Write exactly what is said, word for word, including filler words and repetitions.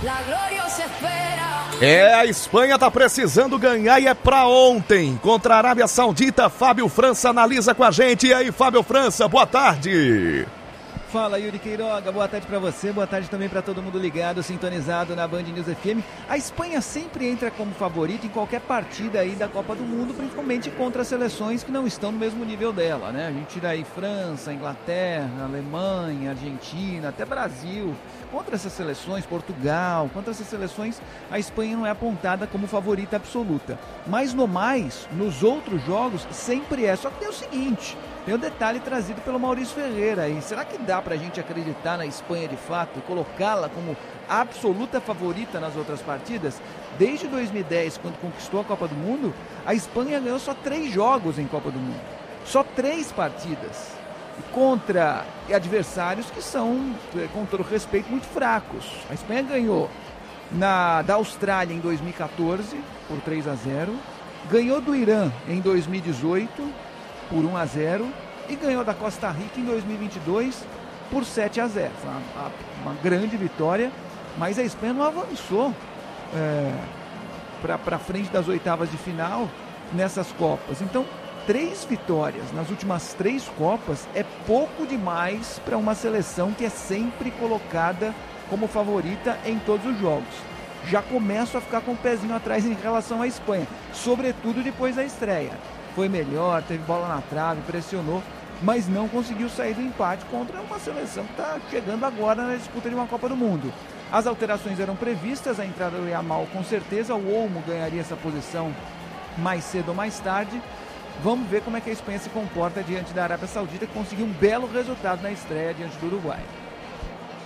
É, a Espanha tá precisando ganhar e é pra ontem. Contra a Arábia Saudita, Fábio França analisa com a gente. E aí, Fábio França, boa tarde. Fala, Yuri Queiroga, boa tarde pra você, boa tarde também pra todo mundo ligado, sintonizado na Band News F M. A Espanha sempre entra como favorita em qualquer partida aí da Copa do Mundo, principalmente contra seleções que não estão no mesmo nível dela, né? A gente tira aí França, Inglaterra, Alemanha, Argentina, até Brasil. Contra essas seleções, Portugal, contra essas seleções, a Espanha não é apontada como favorita absoluta. Mas no mais, nos outros jogos, sempre é. Só que tem o seguinte, tem o detalhe trazido pelo Maurício Ferreira aí. Será que dá pra gente acreditar na Espanha de fato e colocá-la como absoluta favorita nas outras partidas? Desde dois mil e dez, quando conquistou a Copa do Mundo, a Espanha ganhou só três jogos em Copa do Mundo. Só três partidas. Contra adversários que são, com todo respeito, muito fracos. A Espanha ganhou na, da Austrália em dois mil e catorze por três a zero, ganhou do Irã em dois mil e dezoito por um a zero e ganhou da Costa Rica em dois mil e vinte e dois por sete a zero. Foi uma, uma grande vitória, mas a Espanha não avançou é, para frente das oitavas de final nessas Copas. Então, três vitórias nas últimas três Copas é pouco demais para uma seleção que é sempre colocada como favorita em todos os jogos. Já começo a ficar com o pezinho atrás em relação à Espanha, sobretudo depois da estreia. Foi melhor, teve bola na trave, pressionou, mas não conseguiu sair do empate contra uma seleção que está chegando agora na disputa de uma Copa do Mundo. As alterações eram previstas, a entrada do Yamal com certeza, o Olmo ganharia essa posição mais cedo ou mais tarde. Vamos ver como é que a Espanha se comporta diante da Arábia Saudita, que conseguiu um belo resultado na estreia diante do Uruguai.